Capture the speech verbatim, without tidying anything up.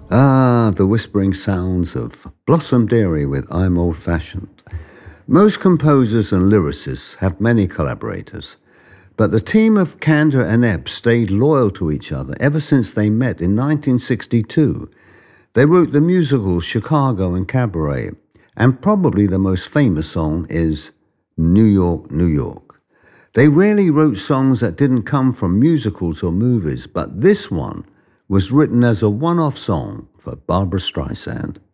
Ah, the whispering sounds of Blossom Dearie with I'm Old Fashioned. Most composers and lyricists have many collaborators, but the team of Kander and Epps stayed loyal to each other ever since they met in nineteen sixty-two. They wrote the musicals Chicago and Cabaret, and probably the most famous song is New York, New York. They rarely wrote songs that didn't come from musicals or movies, but this one was written as a one-off song for Barbra Streisand.